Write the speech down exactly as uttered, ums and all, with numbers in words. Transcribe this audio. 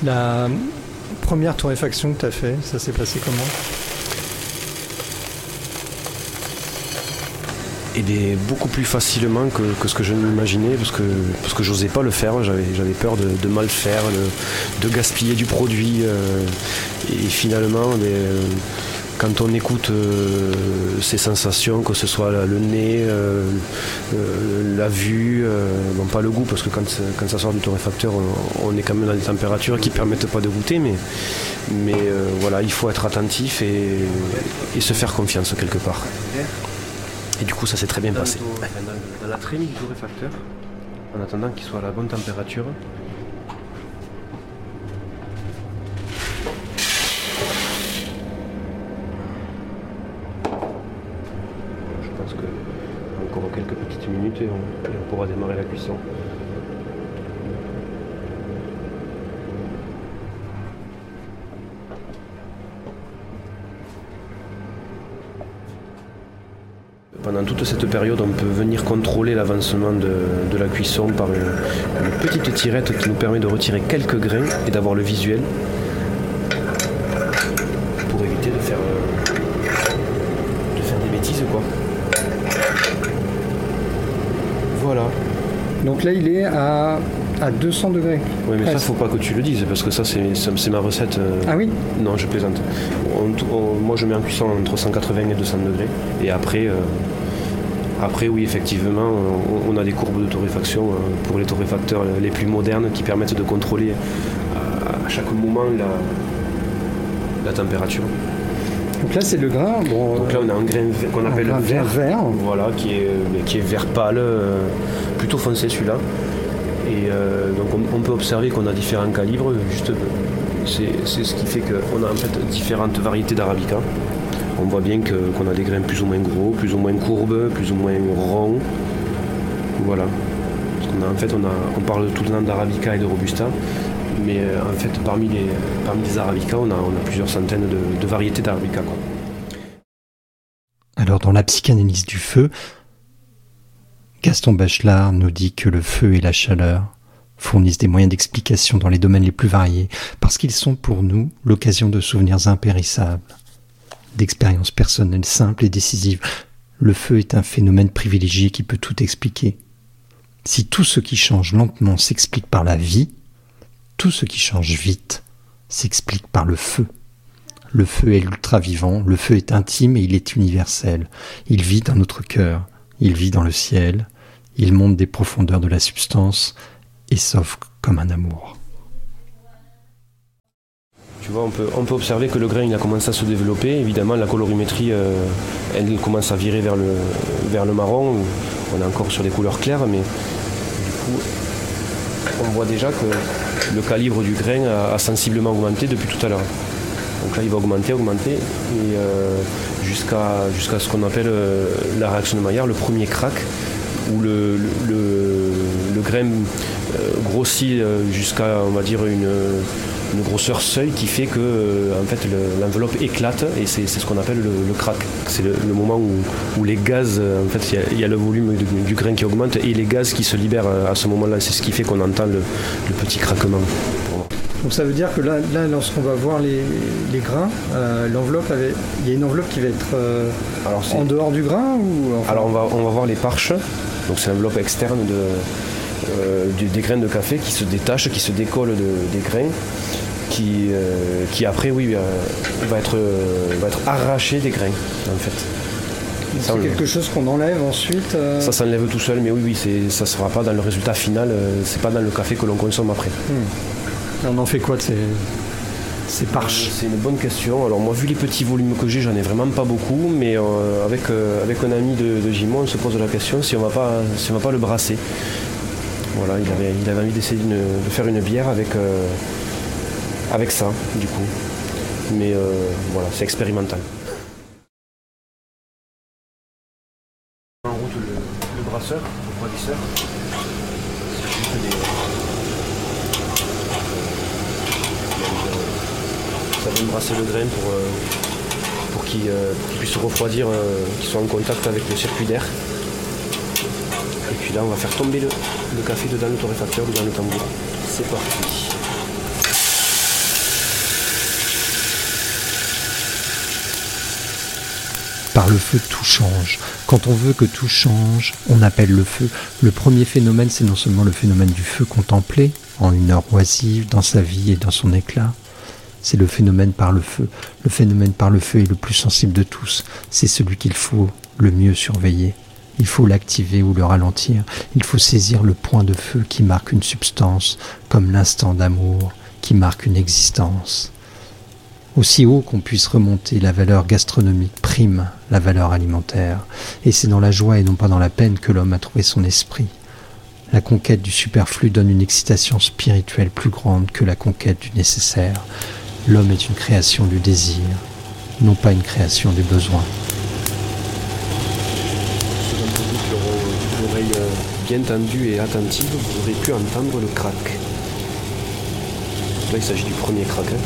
La première torréfaction que tu as fait, ça s'est passé comment ? Et bien, beaucoup plus facilement que, que ce que je m'imaginais, parce que, parce que j'osais pas le faire, j'avais, j'avais peur de, de mal faire, de, de gaspiller du produit. Euh, et finalement, mais, euh, quand on écoute euh, ces sensations, que ce soit le nez, euh, euh, la vue, euh, bon pas le goût, parce que quand, quand ça sort du torréfacteur, on, on est quand même dans des températures qui ne permettent pas de goûter, mais, mais euh, voilà, il faut être attentif et, et se faire confiance quelque part. Et du coup, ça s'est très bien passé. Dans la trémie du torréfacteur, en attendant qu'il soit à la bonne température. Je pense que encore quelques petites minutes et on, et on pourra démarrer la cuisson. Pendant toute cette période, on peut venir contrôler l'avancement de, de la cuisson par une, une petite tirette qui nous permet de retirer quelques grains et d'avoir le visuel pour éviter de faire, de faire des bêtises, quoi. Voilà. Donc là, il est à, à deux cents degrés. Oui, mais presque. ça, faut pas que tu le dises, parce que ça, c'est, c'est ma recette. Ah oui ? Non, je plaisante. On, on, moi, je mets en cuisson entre cent quatre-vingts et deux cents degrés. Et après, euh, après oui, effectivement, on, on a des courbes de torréfaction euh, pour les torréfacteurs les plus modernes qui permettent de contrôler à, à chaque moment la, la température. Donc là, c'est le grain. Bon, Donc là, on a un grain qu'on appelle un grain vert, vert. Voilà, qui est, qui est vert pâle, euh, plutôt foncé celui-là. Et euh, donc on, on peut observer qu'on a différents calibres. Juste, c'est, c'est ce qui fait qu'on a en fait différentes variétés d'arabica. On voit bien que, qu'on a des grains plus ou moins gros, plus ou moins courbes, plus ou moins ronds. Voilà. Parce qu'on a, en fait, on, a, on parle tout le temps d'arabica et de robusta. Mais euh, en fait, parmi les, parmi les arabicas, on a, on a plusieurs centaines de, de variétés d'arabica, quoi. Alors, dans la psychanalyse du feu, Gaston Bachelard nous dit que le feu et la chaleur fournissent des moyens d'explication dans les domaines les plus variés, parce qu'ils sont pour nous l'occasion de souvenirs impérissables, d'expériences personnelles simples et décisives. Le feu est un phénomène privilégié qui peut tout expliquer. Si tout ce qui change lentement s'explique par la vie, tout ce qui change vite s'explique par le feu. Le feu est l'ultra-vivant, le feu est intime et il est universel. Il vit dans notre cœur, il vit dans le ciel, il monte des profondeurs de la substance et s'offre comme un amour. Tu vois, on peut, on peut observer que le grain il a commencé à se développer. Évidemment, la colorimétrie, euh, elle commence à virer vers le, vers le marron. On est encore sur des couleurs claires, mais du coup, on voit déjà que le calibre du grain a, a sensiblement augmenté depuis tout à l'heure. Donc là, il va augmenter, augmenter, et euh, jusqu'à, jusqu'à ce qu'on appelle euh, la réaction de Maillard, le premier crack, où le, le, le, le grain euh, grossit euh, jusqu'à, on va dire, une, une grosseur seuil qui fait que euh, en fait, le, l'enveloppe éclate, et c'est, c'est ce qu'on appelle le, le crack. C'est le, le moment où, où les gaz, euh, en fait, il y a, il y a le volume du, du grain qui augmente, et les gaz qui se libèrent à ce moment-là. C'est ce qui fait qu'on entend le, le petit craquement. Donc ça veut dire que là, là lorsqu'on va voir les, les grains, euh, l'enveloppe avait, il y a une enveloppe qui va être euh, Alors en dehors du grain ou enfin... Alors on va, on va voir les parches, donc c'est l'enveloppe externe de, euh, du, des graines de café qui se détachent, qui se décollent de, des grains, qui, euh, qui après oui, euh, va, être, euh, va être arraché des grains en fait. Ça, c'est quelque chose qu'on enlève ensuite euh... Ça s'enlève tout seul, mais oui, oui c'est, ça ne sera pas dans le résultat final, euh, c'est pas dans le café que l'on consomme après. Hmm. On en fait quoi de ces, ces parches ? C'est une bonne question. Alors moi, vu les petits volumes que j'ai, j'en ai vraiment pas beaucoup, mais euh, avec, euh, avec un ami de, de Gimont, on se pose la question si on va pas, si on va pas le brasser. Voilà, il avait, il avait envie d'essayer une, de faire une bière avec, euh, avec ça, du coup. Mais euh, voilà, c'est expérimental. En route le, le brasseur, le broadisseur. Ça vient brasser le grain pour, euh, pour qu'il, euh, qu'il puisse se refroidir, euh, qu'il soit en contact avec le circuit d'air. Et puis là, on va faire tomber le, le café dedans le torréfacteur, dedans le tambour. C'est parti. Par le feu, tout change. Quand on veut que tout change, on appelle le feu. Le premier phénomène, c'est non seulement le phénomène du feu contemplé, en une heure oisive, dans sa vie et dans son éclat, c'est le phénomène par le feu. Le phénomène par le feu est le plus sensible de tous. C'est celui qu'il faut le mieux surveiller. Il faut l'activer ou le ralentir. Il faut saisir le point de feu qui marque une substance, comme l'instant d'amour qui marque une existence. Aussi haut qu'on puisse remonter, la valeur gastronomique prime la valeur alimentaire. Et c'est dans la joie et non pas dans la peine que l'homme a trouvé son esprit. La conquête du superflu donne une excitation spirituelle plus grande que la conquête du nécessaire. L'homme est une création du désir, non pas une création du besoin. Selon l'oreille bien tendue et attentive, vous aurez pu entendre le crack. Là, il s'agit du premier crack. Hein.